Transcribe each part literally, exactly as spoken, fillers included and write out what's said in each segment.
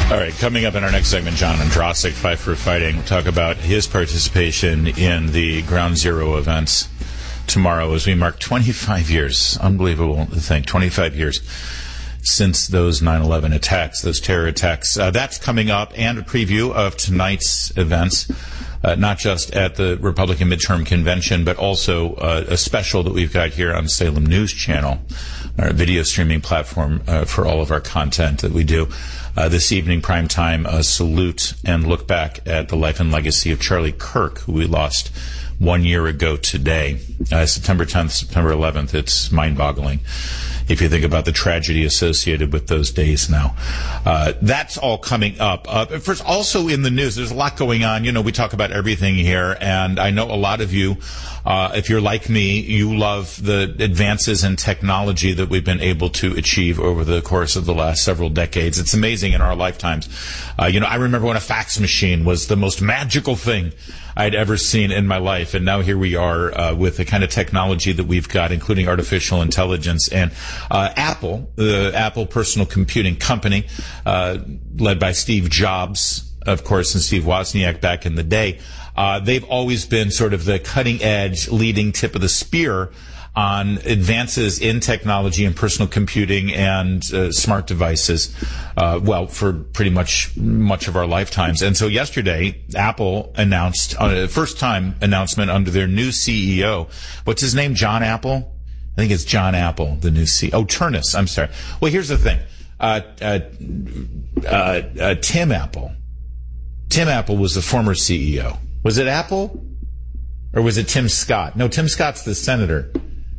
All right, coming up in our next segment, John Ondrasik, Five for Fighting. We'll talk about his participation in the Ground Zero events tomorrow as we mark twenty-five years. Unbelievable to think, twenty-five years since those nine eleven attacks, those terror attacks. Uh, that's coming up, and a preview of tonight's events, uh, not just at the Republican midterm convention, but also uh, a special that we've got here on Salem News Channel, our video streaming platform uh, for all of our content that we do. Uh, this evening, prime time, a salute and look back at the life and legacy of Charlie Kirk, who we lost one year ago today. Uh, September tenth, September eleventh, it's mind-boggling if you think about the tragedy associated with those days now. Uh, that's all coming up. Uh, first, also in the news, there's a lot going on. You know, we talk about everything here, and I know a lot of you, uh, if you're like me, you love the advances in technology that we've been able to achieve over the course of the last several decades. It's amazing in our lifetimes. Uh, you know, I remember when a fax machine was the most magical thing I'd ever seen in my life, and now here we are uh, with the kind of technology that we've got, including artificial intelligence. And uh, Apple, the Apple personal computing company, uh, led by Steve Jobs, of course, and Steve Wozniak back in the day, uh, they've always been sort of the cutting edge, leading tip of the spear on advances in technology and personal computing and uh, smart devices, uh, well, for pretty much much of our lifetimes. And so yesterday, Apple announced, uh, first time announcement under their new C E O. What's his name? John Apple? I think it's John Apple, the new C E O. Oh, Turnus, I'm sorry. Well, here's the thing. Uh, uh, uh, uh, Tim Apple. Tim Apple was the former C E O. Was it Apple? Or was it Tim Scott? No, Tim Scott's the senator.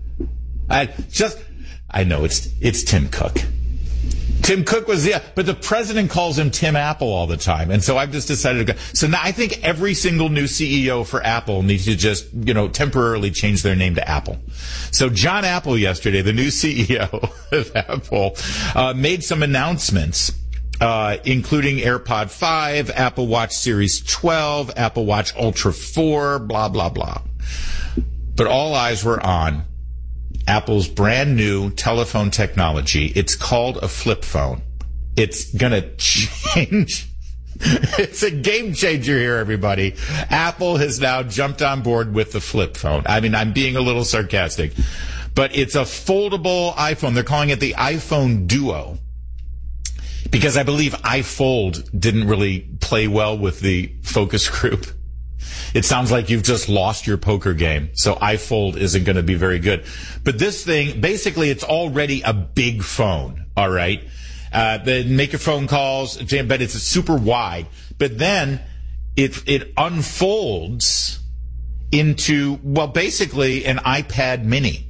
I just, I know it's, it's Tim Cook. Tim Cook was, yeah, but the president calls him Tim Apple all the time. And so I've just decided to go. So now I think every single new C E O for Apple needs to just, you know, temporarily change their name to Apple. So John Apple yesterday, the new C E O of Apple, uh, made some announcements, uh, including AirPod five, Apple Watch Series twelve, Apple Watch Ultra four, blah, blah, blah. But all eyes were on Apple's brand new telephone technology. It's called a flip phone. It's going to change. It's a game changer here, everybody. Apple has now jumped on board with the flip phone. I mean, I'm being a little sarcastic, but it's a foldable iPhone. They're calling it the iPhone Duo because I believe iFold didn't really play well with the focus group. It sounds like you've just lost your poker game. So iFold isn't going to be very good. But this thing, basically, it's already a big phone. All right. Uh, they make your phone calls, but it's super wide. But then it, it unfolds into, well, basically an iPad mini.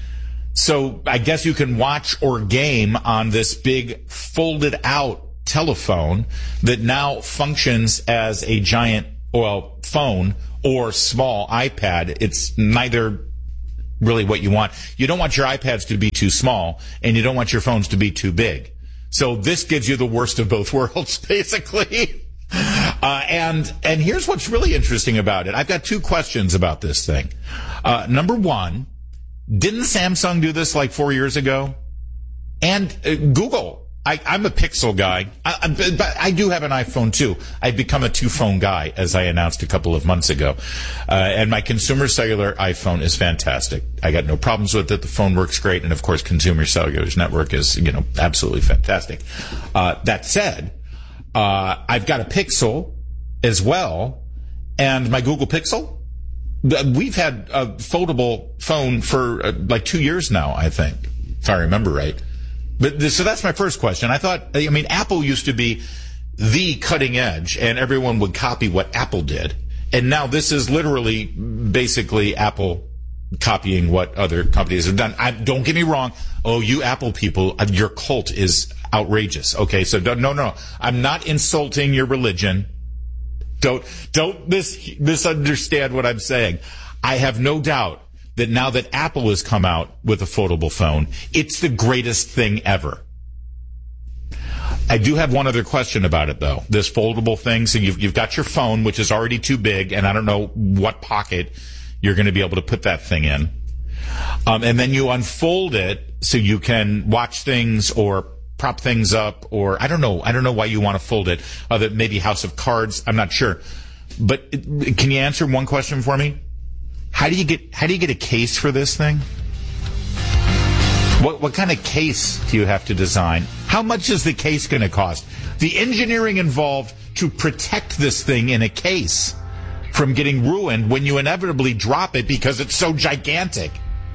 So I guess you can watch or game on this big folded out telephone that now functions as a giant, well, phone or small iPad. It's neither really what you want. You don't want your iPads to be too small, and you don't want your phones to be too big. So this gives you the worst of both worlds, basically. Uh, and and here's what's really interesting about it. I've got two questions about this thing. Uh, number one, didn't Samsung do this like four years ago? And uh, Google. I, I'm a Pixel guy, I, I, but I do have an iPhone too. I've become a two-phone guy, as I announced a couple of months ago. Uh, and my consumer cellular iPhone is fantastic. I got no problems with it. The phone works great. And of course, consumer cellular's network is, you know, absolutely fantastic. Uh, that said, uh, I've got a Pixel as well, and my Google Pixel. We've had a foldable phone for uh, like two years now, I think, if I remember right. But so that's my first question. I thought, I mean, Apple used to be the cutting edge, and everyone would copy what Apple did. And now this is literally basically Apple copying what other companies have done. I, don't get me wrong. Oh, you Apple people, your cult is outrageous. Okay, so don't, no, no, I'm not insulting your religion. Don't, don't mis, misunderstand what I'm saying. I have no doubt that now that Apple has come out with a foldable phone, it's the greatest thing ever. I do have one other question about it, though. This foldable thing, so you've, you've got your phone, which is already too big, and I don't know what pocket you're going to be able to put that thing in. Um, and then you unfold it so you can watch things or prop things up, or I don't know. I don't know why you want to fold it. Other maybe House of Cards. I'm not sure. But it, can you answer one question for me? How do you get how do you get a case for this thing? What what kind of case do you have to design? How much is the case going to cost? The engineering involved to protect this thing in a case from getting ruined when you inevitably drop it because it's so gigantic.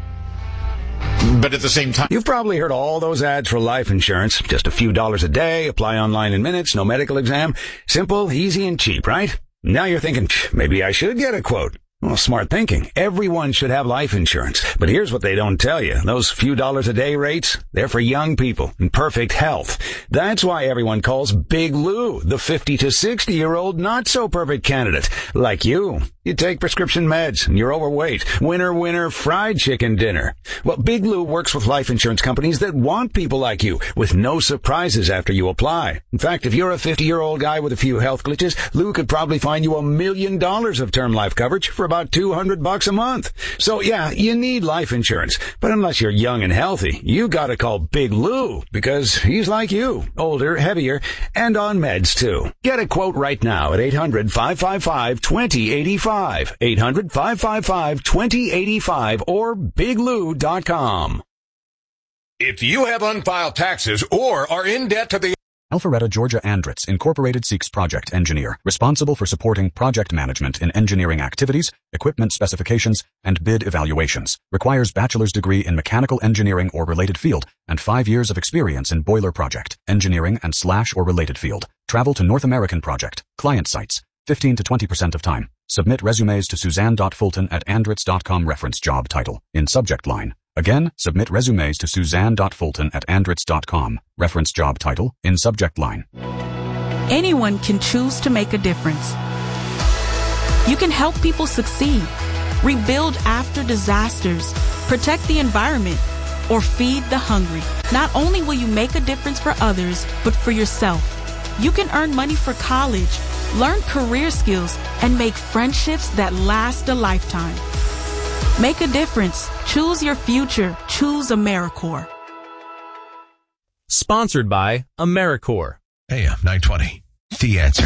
But at the same time, you've probably heard all those ads for life insurance. Just a few dollars a day, apply online in minutes, no medical exam. Simple, easy, and cheap, right? Now you're thinking, maybe I should get a quote. Well, smart thinking. Everyone should have life insurance. But here's what they don't tell you. Those few dollars a day rates, they're for young people in perfect health. That's why everyone calls Big Lou the fifty to sixty year old not so perfect candidate. Like you. You take prescription meds and you're overweight. Winner, winner, fried chicken dinner. Well, Big Lou works with life insurance companies that want people like you with no surprises after you apply. In fact, if you're a fifty year old guy with a few health glitches, Lou could probably find you a million dollars of term life coverage for about two hundred bucks a month. So yeah, you need life insurance. But unless you're young and healthy, you gotta call Big Lou because he's like you. Older, heavier, and on meds too. Get a quote right now at eight hundred, five five five, two zero eight five. eight hundred, five five five, two zero eight five or big lou dot com. If you have unfiled taxes or are in debt to the Alpharetta Georgia Andritz Incorporated seeks project engineer, responsible for supporting project management in engineering activities, equipment specifications, and bid evaluations. Requires bachelor's degree in mechanical engineering or related field and five years of experience in boiler project, engineering and slash or related field. Travel to North American project, client sites, fifteen to twenty percent of time. Submit resumes to suzanne.fulton at andritz dot com reference job title in subject line. Again, submit resumes to suzanne.fulton at andritz dot com. Reference job title in subject line. Anyone can choose to make a difference. You can help people succeed, rebuild after disasters, protect the environment, or feed the hungry. Not only will you make a difference for others, but for yourself. You can earn money for college, learn career skills, and make friendships that last a lifetime. Make a difference. Choose your future. Choose AmeriCorps. Sponsored by AmeriCorps. A M nine twenty, The Answer.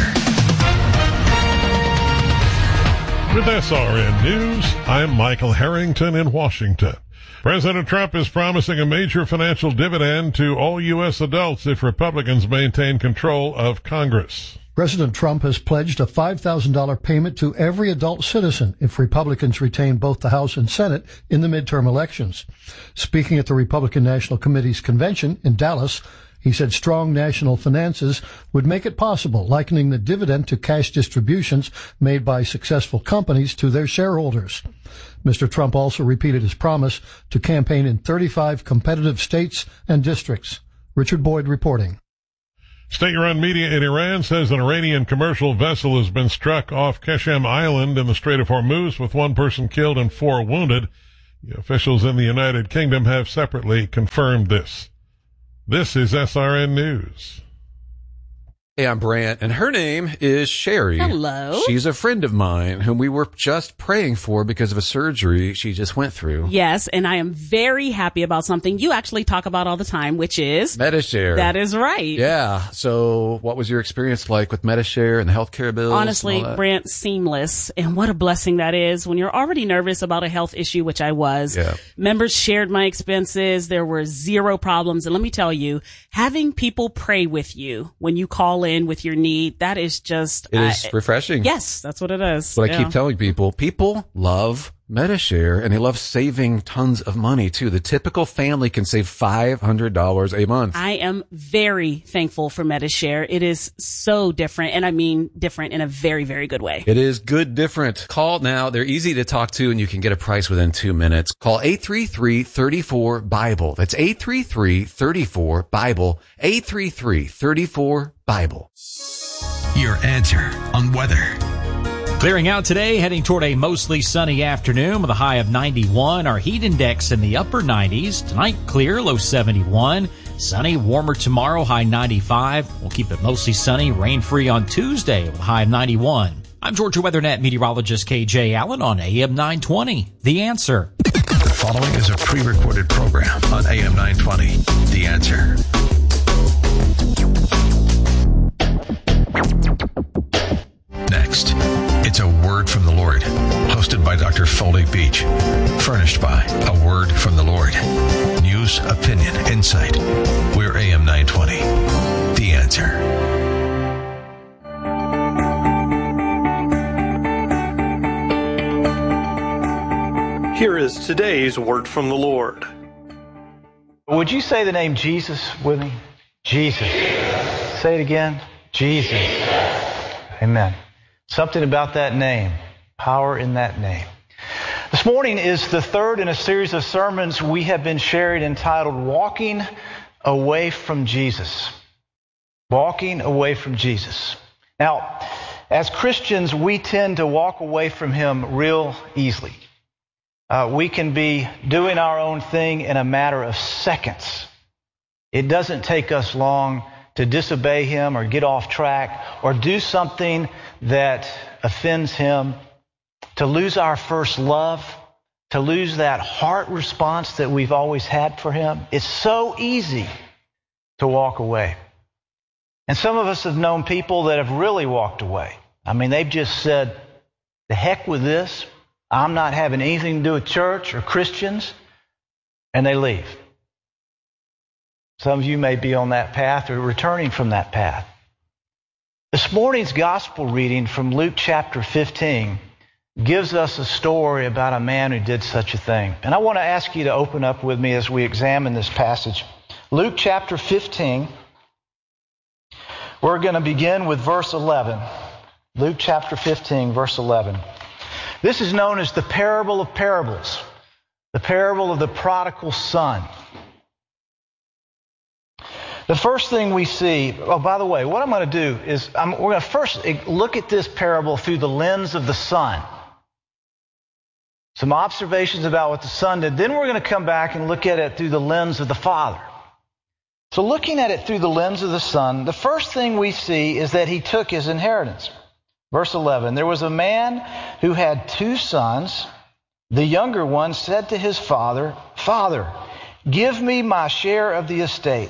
With S R N News, I'm Michael Harrington in Washington. President Trump is promising a major financial dividend to all U S adults if Republicans maintain control of Congress. President Trump has pledged a five thousand dollars payment to every adult citizen if Republicans retain both the House and Senate in the midterm elections. Speaking at the Republican National Committee's convention in Dallas, he said strong national finances would make it possible, likening the dividend to cash distributions made by successful companies to their shareholders. Mister Trump also repeated his promise to campaign in thirty-five competitive states and districts. Richard Boyd reporting. State-run media in Iran says an Iranian commercial vessel has been struck off Keshem Island in the Strait of Hormuz with one person killed and four wounded. The officials in the United Kingdom have separately confirmed this. This is S R N News. Hey, I'm Brant, and her name is Sherry. Hello. She's a friend of mine whom we were just praying for because of a surgery she just went through. Yes, and I am very happy about something you actually talk about all the time, which is Medi-Share. That is right. Yeah. So what was your experience like with Medi-Share and the healthcare bills? Honestly, Brant, seamless. And what a blessing that is when you're already nervous about a health issue, which I was. Yeah. Members shared my expenses. There were zero problems. And let me tell you, having people pray with you when you call in with your need, that is just it is uh, refreshing. Yes, that's what it is. What yeah. I keep telling people, people love Medi-Share and they love saving tons of money too. The typical family can save five hundred dollars a month. I am very thankful for Medi-Share. It is so different, and I mean different in a very, very good way. It is good different. Call now. They're easy to talk to and you can get a price within two minutes. Call eight three three, three four, Bible. That's eight three three, three four, Bible. eight three three, three four, Bible. Your answer on weather. Clearing out today, heading toward a mostly sunny afternoon with a high of ninety-one. Our heat index in the upper nineties. Tonight, clear, low seventy-one. Sunny, warmer tomorrow, high ninety-five. We'll keep it mostly sunny, rain-free on Tuesday with a high of ninety-one. I'm Georgia WeatherNet meteorologist K J Allen on A M nine twenty. The Answer. The following is a pre-recorded program on A M nine twenty. The Answer. It's A Word from the Lord, hosted by Doctor Foley Beach. Furnished by A Word from the Lord. News, opinion, insight. We're A M nine twenty. The Answer. Here is today's Word from the Lord. Would you say the name Jesus with me? Jesus. Say it again. Jesus. Amen. Something about that name. Power in that name. This morning is the third in a series of sermons we have been sharing entitled Walking Away from Jesus. Walking away from Jesus. Now, as Christians, we tend to walk away from Him real easily. Uh, we can be doing our own thing in a matter of seconds. It doesn't take us long to disobey Him or get off track or do something that offends Him, to lose our first love, to lose that heart response that we've always had for Him. It's so easy to walk away. And some of us have known people that have really walked away. I mean, they've just said, the heck with this. I'm not having anything to do with church or Christians. And they leave. Some of you may be on that path or returning from that path. This morning's gospel reading from Luke chapter fifteen gives us a story about a man who did such a thing. And I want to ask you to open up with me as we examine this passage. Luke chapter fifteen. We're going to begin with verse eleven. Luke chapter fifteen, verse eleven. This is known as the parable of parables, the parable of the prodigal son. The first thing we see, oh, by the way, what I'm going to do is I'm, we're going to first look at this parable through the lens of the son. Some observations about what the son did. Then we're going to come back and look at it through the lens of the father. So looking at it through the lens of the son, the first thing we see is that he took his inheritance. Verse eleven, there was a man who had two sons. The younger one said to his father, Father, give me my share of the estate.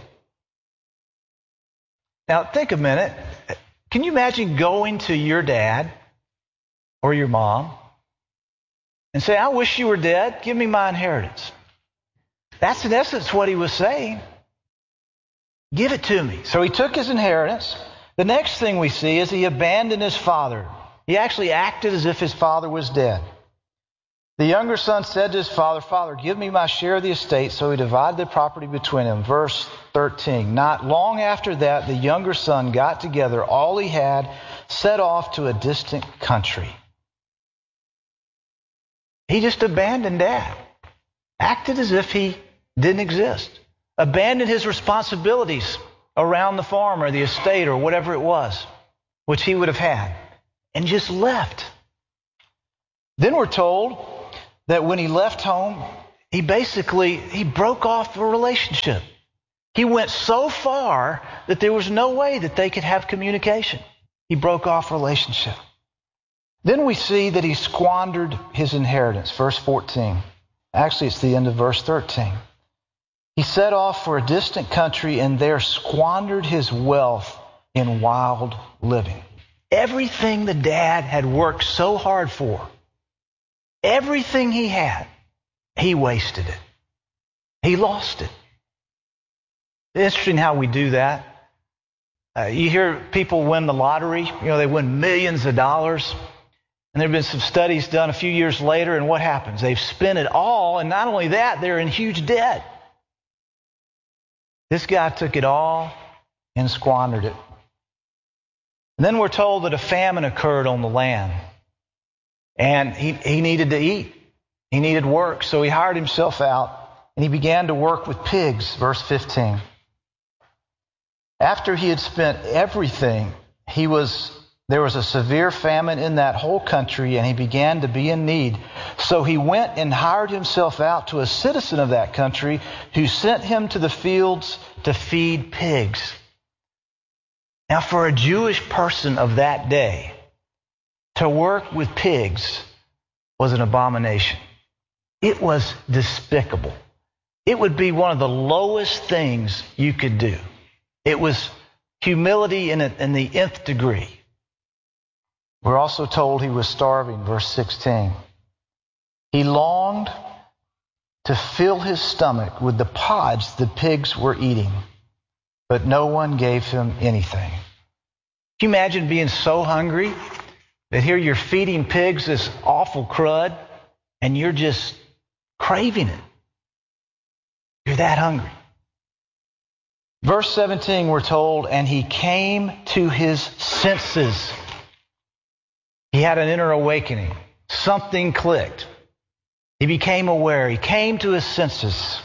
Now think a minute. Can you imagine going to your dad or your mom and say, I wish you were dead. Give me my inheritance. That's in essence what he was saying. Give it to me. So he took his inheritance. The next thing we see is he abandoned his father. He actually acted as if his father was dead. The younger son said to his father, Father, give me my share of the estate. So he divided the property between them. Verse thirteen. Not long after that, the younger son got together all he had, set off to a distant country. He just abandoned dad. Acted as if he didn't exist. Abandoned his responsibilities around the farm or the estate or whatever it was, which he would have had, and just left. Then we're told that when he left home, he basically, he broke off a relationship. He went so far that there was no way that they could have communication. He broke off a relationship. Then we see that he squandered his inheritance. Verse fourteen. Actually, it's the end of verse thirteen. He set off for a distant country and there squandered his wealth in wild living. Everything the dad had worked so hard for, everything he had, he wasted it. He lost it. It's interesting how we do that. Uh, you hear people win the lottery. You know, they win millions of dollars. And there have been some studies done a few years later, and what happens? They've spent it all, and not only that, they're in huge debt. This guy took it all and squandered it. And then we're told that a famine occurred on the land. And he, he needed to eat. He needed work. So he hired himself out and he began to work with pigs. Verse fifteen. After he had spent everything, he was there was a severe famine in that whole country and he began to be in need. So he went and hired himself out to a citizen of that country who sent him to the fields to feed pigs. Now, for a Jewish person of that day, to work with pigs was an abomination. It was despicable. It would be one of the lowest things you could do. It was humility in, a, in the nth degree. We're also told he was starving, verse sixteen. He longed to fill his stomach with the pods the pigs were eating, but no one gave him anything. Can you imagine being so hungry that here you're feeding pigs this awful crud and you're just craving it? You're that hungry. Verse seventeen, we're told, and he came to his senses. He had an inner awakening. Something clicked. He became aware. He came to his senses.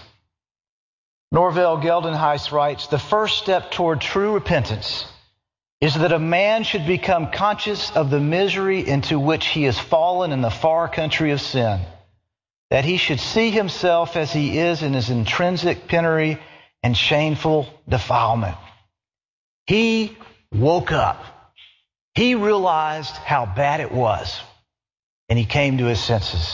Norvell Geldenhuis writes, the first step toward true repentance is that a man should become conscious of the misery into which he has fallen in the far country of sin, that he should see himself as he is in his intrinsic penury and shameful defilement. He woke up. He realized how bad it was, and he came to his senses.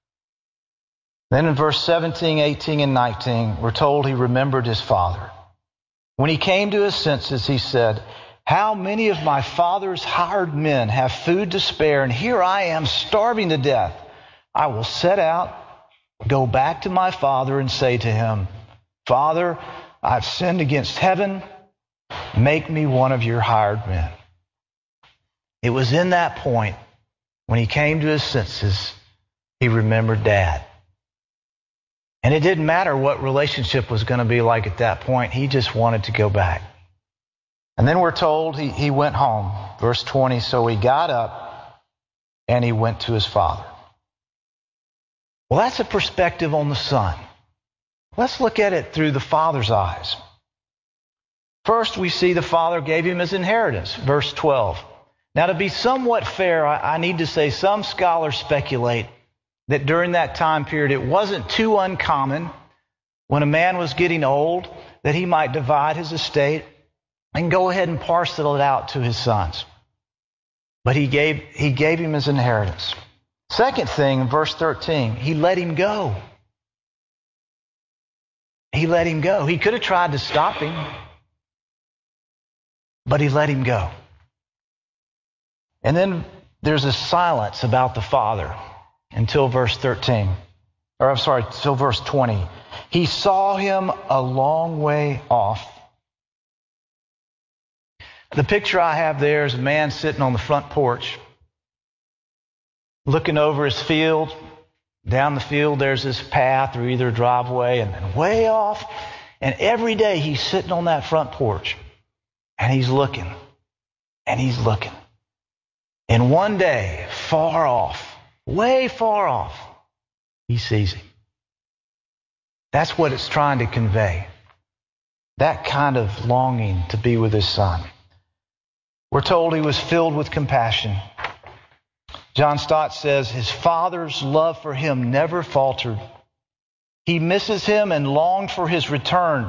Then in verse seventeen, eighteen, and nineteen, we're told he remembered his father. When he came to his senses, he said, how many of my father's hired men have food to spare, and here I am starving to death. I will set out, go back to my father, and say to him, Father, I've sinned against heaven. Make me one of your hired men. It was in that point, when he came to his senses, he remembered Dad. And it didn't matter what relationship was going to be like at that point. He just wanted to go back. And then we're told he, he went home. Verse twenty, so he got up and he went to his father. Well, that's a perspective on the son. Let's look at it through the father's eyes. First, we see the father gave him his inheritance. Verse twelve. Now, to be somewhat fair, I, I need to say some scholars speculate that during that time period, it wasn't too uncommon when a man was getting old that he might divide his estate and go ahead and parcel it out to his sons. But he gave, he gave him his inheritance. Second thing, in verse thirteen, he let him go. He let him go. He could have tried to stop him, but he let him go. And then there's a silence about the father until verse thirteen. Or I'm sorry, until verse twenty. He saw him a long way off. The picture I have there is a man sitting on the front porch, looking over his field. Down the field, there's this path or either a driveway, and then way off. And every day he's sitting on that front porch, and he's looking, and he's looking. And one day, far off, way far off, he sees him. That's what it's trying to convey. That kind of longing to be with his son. We're told he was filled with compassion. John Stott says his father's love for him never faltered. He misses him and longed for his return.